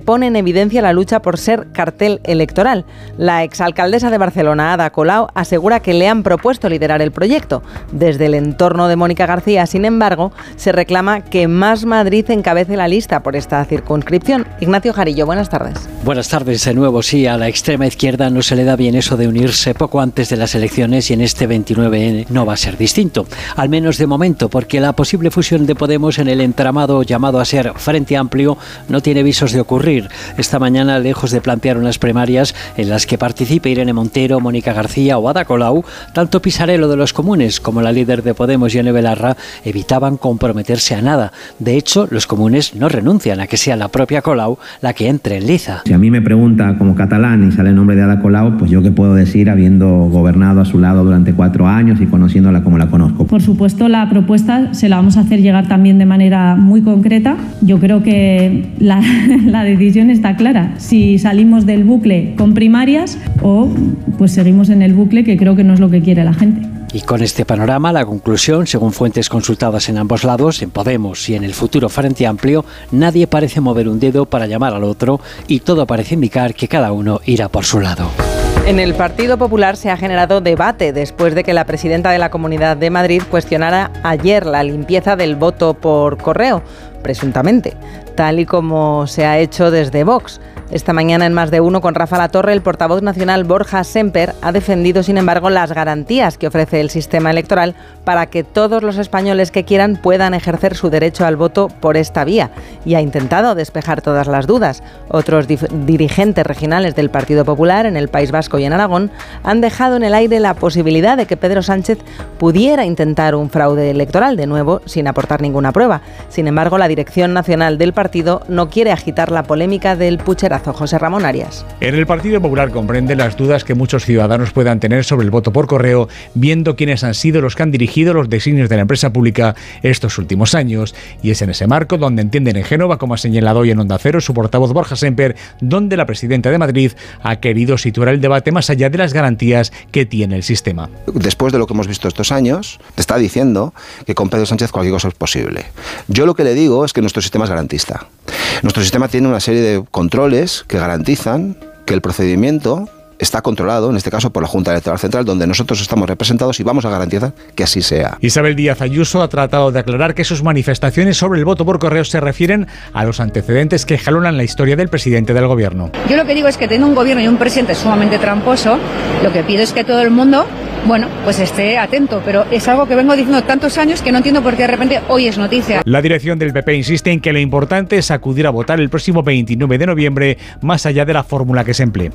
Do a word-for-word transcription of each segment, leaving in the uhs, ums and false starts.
pone en evidencia la lucha por ser cartel electoral. La exalcaldesa de Barcelona, Ada Colau, asegura que le han propuesto liderar el proyecto. Desde el entorno de Mónica García, sin embargo, se reclama que Más Madrid encabece la lista por esta circunscripción. Ignacio Jarillo, buenas tardes. Buenas tardes de nuevo. Sí, a la extrema izquierda no se le da bien eso de unirse poco antes de las elecciones y en este veintinueve ene no va a ser distinto. Al menos de momento, porque la posible fusión de Podemos en el entramado llamado a ser Frente Amplio no tiene visos de ocurrir. Esta mañana, lejos de plantear unas primarias en las que participe Irene Montero, Mónica García o Ada Colau, tanto Pisarello de los Comunes como la líder de Podemos, Ione Belarra, evitaban comprometerse a nada. De hecho, los comunes no renuncian a que sea la propia Colau la que entre en liza. Si a mí me pregunta como catalán y sale el nombre de Ada Colau, pues yo qué puedo decir habiendo gobernado a su lado durante cuatro años y conociéndola como la conozco. Por supuesto, la propuesta se la vamos a hacer llegar también de manera muy concreta. Yo creo que la, la decisión está clara. Si salimos del bucle con primarias o pues seguimos en el bucle, que creo que no es lo que quiere la gente. Y con este panorama, la conclusión, según fuentes consultadas en ambos lados, en Podemos y en el futuro Frente Amplio, nadie parece mover un dedo para llamar al otro y todo parece indicar que cada uno irá por su lado. En el Partido Popular se ha generado debate después de que la presidenta de la Comunidad de Madrid cuestionara ayer la limpieza del voto por correo, presuntamente, tal y como se ha hecho desde Vox. Esta mañana en Más de Uno con Rafa Latorre, el portavoz nacional Borja Semper ha defendido, sin embargo, las garantías que ofrece el sistema electoral para que todos los españoles que quieran puedan ejercer su derecho al voto por esta vía y ha intentado despejar todas las dudas. Otros dif- dirigentes regionales del Partido Popular en el País Vasco y en Aragón han dejado en el aire la posibilidad de que Pedro Sánchez pudiera intentar un fraude electoral, de nuevo, sin aportar ninguna prueba. Sin embargo, la dirección nacional del partido no quiere agitar la polémica del pucherazo. José Ramón Arias. En el Partido Popular comprende las dudas que muchos ciudadanos puedan tener sobre el voto por correo, viendo quiénes han sido los que han dirigido los designios de la empresa pública estos últimos años. Y es en ese marco donde entienden en Génova, como ha señalado hoy en Onda Cero su portavoz Borja Semper, donde la presidenta de Madrid ha querido situar el debate más allá de las garantías que tiene el sistema. Después de lo que hemos visto estos años, te está diciendo que con Pedro Sánchez cualquier cosa es posible. Yo lo que le digo es que nuestro sistema es garantista. Nuestro sistema tiene una serie de controles que garantizan que el procedimiento está controlado, en este caso por la Junta Electoral Central, donde nosotros estamos representados y vamos a garantizar que así sea. Isabel Díaz Ayuso ha tratado de aclarar que sus manifestaciones sobre el voto por correo se refieren a los antecedentes que jalonan la historia del presidente del gobierno. Yo lo que digo es que teniendo un gobierno y un presidente sumamente tramposo, lo que pido es que todo el mundo, bueno, pues esté atento, pero es algo que vengo diciendo tantos años que no entiendo por qué de repente hoy es noticia. La dirección del P P insiste en que lo importante es acudir a votar el próximo veintinueve de noviembre, más allá de la fórmula que se emplee.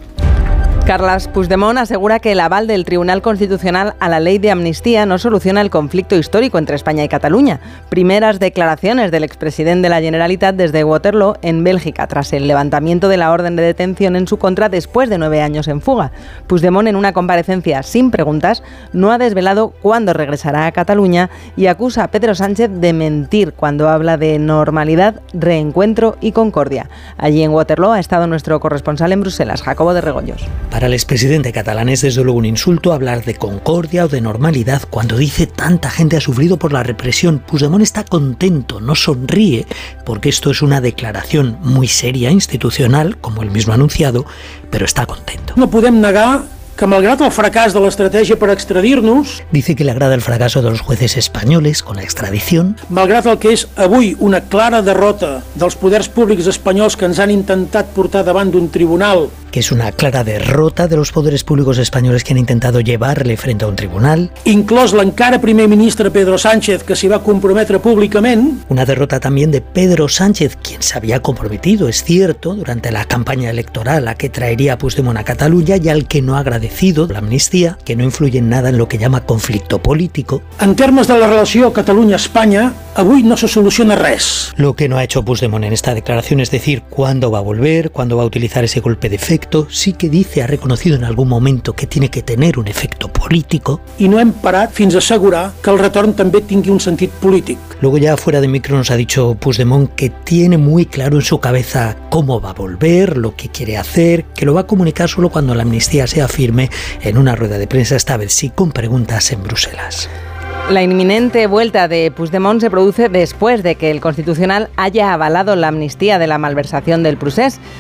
Carles Puigdemont asegura que el aval del Tribunal Constitucional a la ley de amnistía no soluciona el conflicto histórico entre España y Cataluña. Primeras declaraciones del expresidente de la Generalitat desde Waterloo, en Bélgica, tras el levantamiento de la orden de detención en su contra después de nueve años en fuga. Puigdemont, en una comparecencia sin preguntas, no ha desvelado cuándo regresará a Cataluña y acusa a Pedro Sánchez de mentir cuando habla de normalidad, reencuentro y concordia. Allí en Waterloo ha estado nuestro corresponsal en Bruselas, Jacobo de Regoyos. Para el expresidente catalán es desde luego un insulto hablar de concordia o de normalidad cuando dice tanta gente ha sufrido por la represión. Puigdemont está contento, no sonríe, porque esto es una declaración muy seria, institucional, como él mismo ha anunciado, pero está contento. No podem negar que malgrat el fracàs de l'estratègia per extradir-nos... Dice que le agrada el fracaso de los jueces españoles con la extradición. Malgrat el que és avui una clara derrota dels poders públics espanyols que ens han intentat portar davant d'un tribunal... Que es una clara derrota de los poderes públicos españoles que han intentado llevarle frente a un tribunal. Inclòs l'encara primer ministre Pedro Sánchez, que s'hi va comprometre públicament. Una derrota también de Pedro Sánchez, quien se había comprometido, es cierto, durante la campaña electoral a que traería a Puigdemont a Cataluña y al que no ha agradecido la amnistía, que no influye en nada en lo que llama conflicto político. En termes de la relació Catalunya-Espanya, avui no se soluciona res. Lo que no ha hecho Puigdemont en esta declaración es decir cuándo va a volver, cuándo va a utilizar ese golpe de efecto. Sí que dice, ha reconocido en algún momento que tiene que tener un efecto político. I no hem parat fins a assegurar que el retorn també tingui un sentit polític. Luego ya fuera de micro nos ha dicho Puigdemont que tiene muy claro en su cabeza cómo va a volver, lo que quiere hacer, que lo va a comunicar solo cuando la amnistía sea firme en una rueda de prensa, esta vez sí con preguntas en Bruselas. La inminente vuelta de Puigdemont se produce después de que el Constitucional haya avalado la amnistía de la malversación del Procés.